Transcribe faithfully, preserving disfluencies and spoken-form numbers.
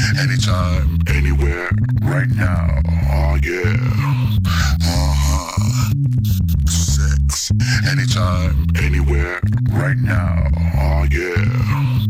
Anytime, anywhere, right now. Oh yeah. Uh-huh. Sex. Anytime, anywhere, right now.